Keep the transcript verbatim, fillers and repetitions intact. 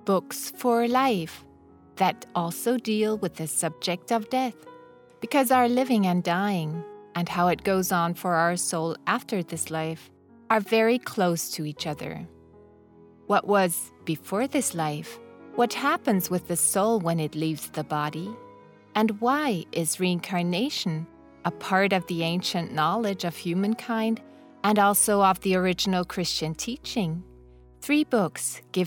books for life that also deal with the subject of death, because our living and dying, and how it goes on for our soul after this life, are very close to each other. What was before this life? What happens with the soul when it leaves the body? And why is reincarnation a part of the ancient knowledge of humankind and also of the original Christian teaching? Three books give